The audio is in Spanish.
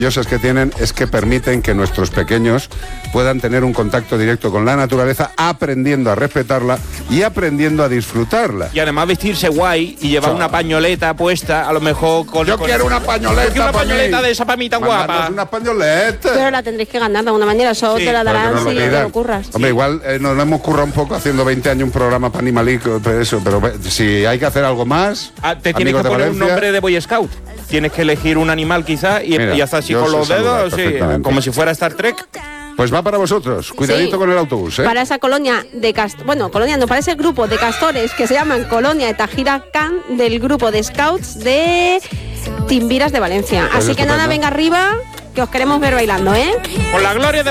que tienen es que permiten que nuestros pequeños puedan tener un contacto directo con la naturaleza, aprendiendo a respetarla y aprendiendo a disfrutarla. Y además vestirse guay y llevar una pañoleta puesta, a lo mejor con... Yo quiero una pañoleta. Yo quiero una pañoleta de esa para mí tan guapa. Una pañoleta. Pero la tendréis que ganar de alguna manera, eso te la darán si te lo curras. Hombre, igual nos lo hemos currado un poco haciendo 20 años un programa para Animalico, pero si hay que hacer algo más... te tienes que poner un nombre de Boy Scout. Tienes que elegir un animal quizá y hasta así con los dedos, sí, como si fuera Star Trek. Pues va para vosotros, cuidadito con el autobús, ¿eh? Para esa colonia de para ese grupo de castores que se llaman Colonia de Tajira Can, del grupo de Scouts de Timbiras de Valencia. Pues así que nada, venga arriba, que os queremos ver bailando, ¿eh? Con la gloria de